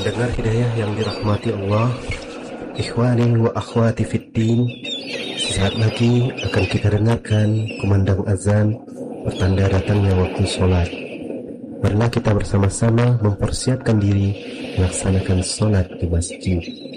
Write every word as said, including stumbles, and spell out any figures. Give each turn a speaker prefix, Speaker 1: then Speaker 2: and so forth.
Speaker 1: Pendengar hidayah yang dirahmati Allah, ikhwani wa akhwati fiddin, sesaat lagi akan kita dengarkan kumandang azan pertanda datangnya waktu sholat. Marilah kita bersama-sama mempersiapkan diri melaksanakan sholat di masjid.